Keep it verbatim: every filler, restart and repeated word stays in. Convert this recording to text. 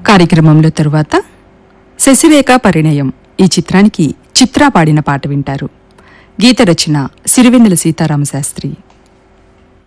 కార్యక్రమంలో తరువాత శశిరేఖ పరిణయం ఈ చిత్రానికి చిత్రా పాడిన పాట వింటారు. గీత రచన సిరివెన్నెల సీతారామశాస్త్రి.